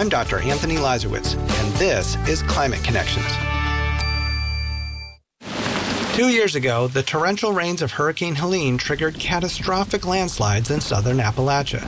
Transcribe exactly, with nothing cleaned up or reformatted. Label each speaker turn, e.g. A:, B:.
A: I'm Doctor Anthony Lazarowitz, and this is Climate Connections. Two years ago, the torrential rains of Hurricane Helene triggered catastrophic landslides in southern Appalachia.